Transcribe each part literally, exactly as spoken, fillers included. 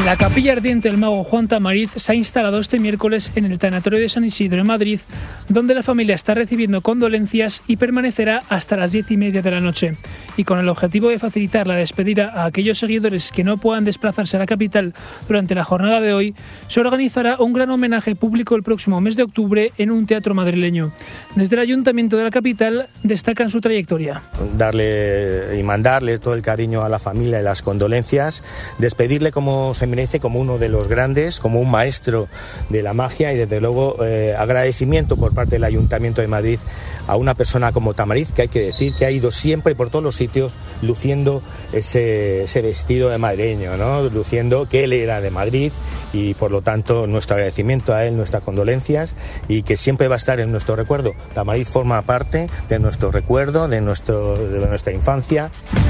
La capilla ardiente del mago Juan Tamariz se ha instalado este miércoles en el tanatorio de San Isidro en Madrid, donde la familia está recibiendo condolencias y permanecerá hasta las diez y media de la noche. Y con el objetivo de facilitar la despedida a aquellos seguidores que no puedan desplazarse a la capital durante la jornada de hoy, se organizará un gran homenaje público el próximo mes de octubre en un teatro madrileño. Desde el Ayuntamiento de la capital destacan su trayectoria. Darle y mandarle todo el cariño a la familia y las condolencias, despedirle como se merece, como uno de los grandes, como un maestro de la magia, y desde luego eh, agradecimiento por parte del Ayuntamiento de Madrid a una persona como Tamariz, que hay que decir que ha ido siempre por todos los sitios luciendo ese, ese vestido de madrileño, ¿no? Luciendo que él era de Madrid, y por lo tanto nuestro agradecimiento a él, nuestras condolencias, y que siempre va a estar en nuestro recuerdo. Tamariz forma parte de nuestro recuerdo, de, nuestro, de nuestra infancia.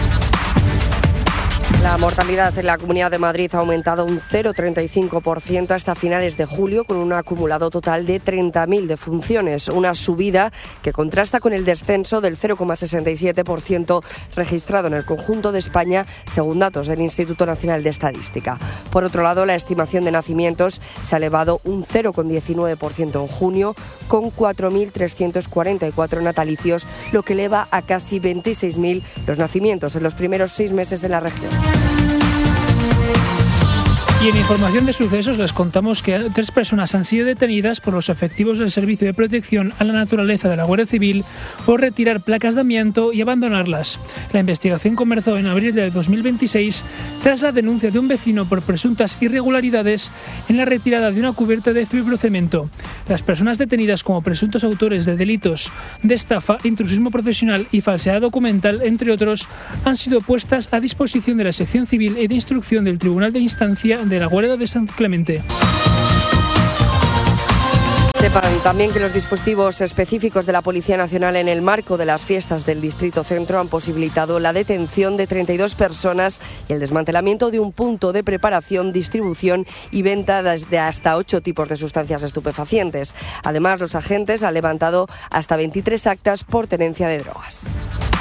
La mortalidad en la Comunidad de Madrid ha aumentado un cero coma treinta y cinco por ciento hasta finales de julio, con un acumulado total de treinta mil defunciones, una subida que contrasta con el descenso del cero coma sesenta y siete por ciento registrado en el conjunto de España, según datos del Instituto Nacional de Estadística. Por otro lado, la estimación de nacimientos se ha elevado un cero coma diecinueve por ciento en junio, con cuatro mil trescientos cuarenta y cuatro natalicios, lo que eleva a casi veintiséis mil los nacimientos en los primeros seis meses en la región. Y en información de sucesos les contamos que tres personas han sido detenidas por los efectivos del Servicio de Protección a la Naturaleza de la Guardia Civil por retirar placas de amianto y abandonarlas. La investigación comenzó en abril de dos mil veintiséis tras la denuncia de un vecino por presuntas irregularidades en la retirada de una cubierta de fibrocemento. Las personas detenidas como presuntos autores de delitos de estafa, intrusismo profesional y falsedad documental, entre otros, han sido puestas a disposición de la sección civil y de instrucción del Tribunal de Instancia de la Guardia de San Clemente. Sepan también que los dispositivos específicos de la Policía Nacional en el marco de las fiestas del Distrito Centro han posibilitado la detención de treinta y dos personas y el desmantelamiento de un punto de preparación, distribución y venta de hasta ocho tipos de sustancias estupefacientes. Además, los agentes han levantado hasta veintitrés actas por tenencia de drogas.